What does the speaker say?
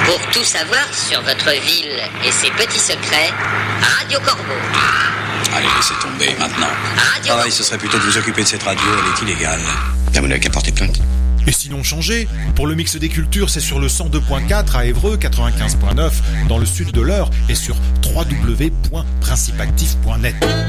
Pour tout savoir sur votre ville et ses petits secrets, Radio Corbeau. Allez, laissez tomber maintenant. Radio Ah, ce serait plutôt de vous occuper de cette radio, elle est illégale. Vous n'avez qu'à porter plainte. Et sinon changez. Pour le mix des cultures, c'est sur le 102.4 à Évreux, 95.9 dans le sud de l'Eure et sur www.principactif.net.